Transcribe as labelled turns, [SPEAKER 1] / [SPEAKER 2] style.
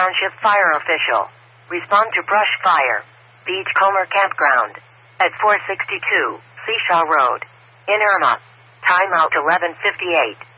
[SPEAKER 1] Township Fire Official. Respond to brush fire. Beachcomber Campground. At 462 Seashaw Road. In Irma. Time out 11:58.